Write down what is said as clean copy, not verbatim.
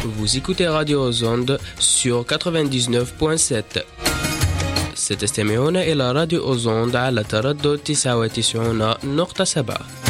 Vous écoutez Radio Ozonde sur 99.7. ستستمعون إلى راديو أوزوند على تردد 99.7.